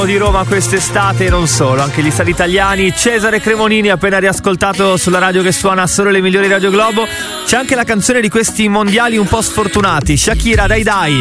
Di Roma quest'estate e non solo, anche gli stati italiani. Cesare Cremonini appena riascoltato sulla radio che suona solo le migliori Radio Globo. C'è anche la canzone di questi mondiali un po' sfortunati, Shakira, Dai Dai.